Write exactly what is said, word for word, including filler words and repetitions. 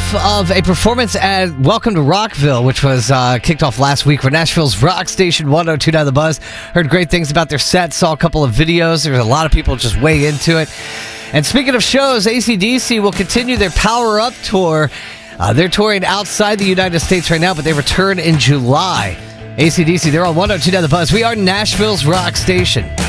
off of a performance at Welcome to Rockville, which was uh, kicked off last week for Nashville's rock station one oh two point nine The Buzz. Heard great things about their set, saw a couple of videos. There's a lot of people just way into it. And speaking of shows, A C D C will continue their Power Up tour. Uh, they're touring outside the United States right now, but they return in July. A C D C, they're on one oh two point nine The Buzz. We are Nashville's rock station.